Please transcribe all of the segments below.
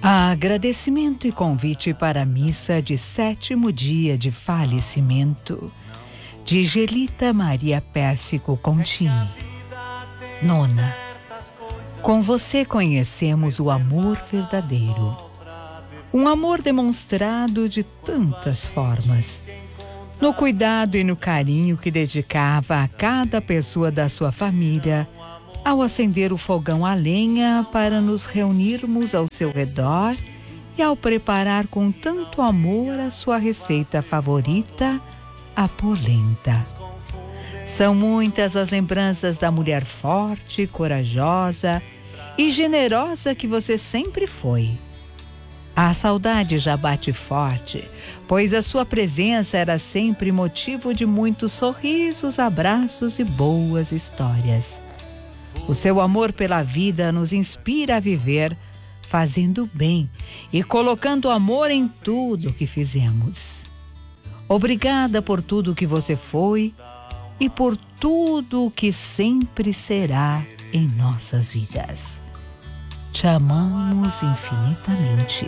Agradecimento e convite para a missa de 7º dia de falecimento de Gelita Maria Pérsico Contini. Nona, com você conhecemos o amor verdadeiro. Um amor demonstrado de tantas formas. No cuidado e no carinho que dedicava a cada pessoa da sua família, ao acender o fogão a lenha para nos reunirmos ao seu redor e ao preparar com tanto amor a sua receita favorita, a polenta. São muitas as lembranças da mulher forte, corajosa e generosa que você sempre foi. A saudade já bate forte, pois a sua presença era sempre motivo de muitos sorrisos, abraços e boas histórias. O seu amor pela vida nos inspira a viver, fazendo bem e colocando amor em tudo que fizemos. Obrigada por tudo que você foi e por tudo que sempre será em nossas vidas. Te amamos infinitamente.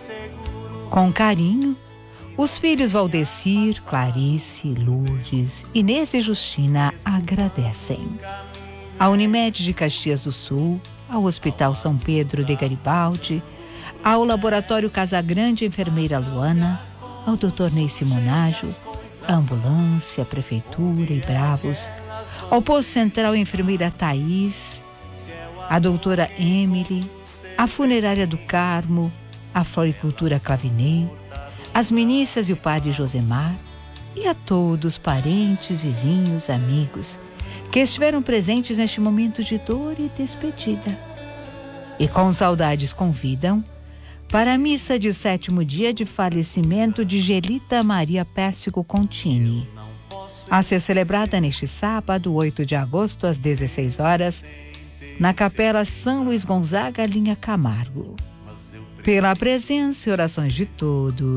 Com carinho, os filhos Valdecir, Clarice, Lourdes, Inês e Justina agradecem. A Unimed de Caxias do Sul, ao Hospital São Pedro de Garibaldi, ao Laboratório Casagrande Enfermeira Luana, ao Dr. Ney Simonaggio, a Ambulância, a Prefeitura e Bravos, ao Posto Central Enfermeira Thaís, a doutora Emily, a Funerária do Carmo, a Floricultura Clavinei, as ministras e o padre Josemar, e a todos, parentes, vizinhos, amigos, que estiveram presentes neste momento de dor e despedida. E com saudades convidam para a missa de 7º dia de falecimento de Gelita Maria Pérsico Contini, a ser celebrada neste sábado, 8 de agosto, às 16 horas, na Capela São Luís Gonzaga, linha Camargo. Pela presença e orações de todos,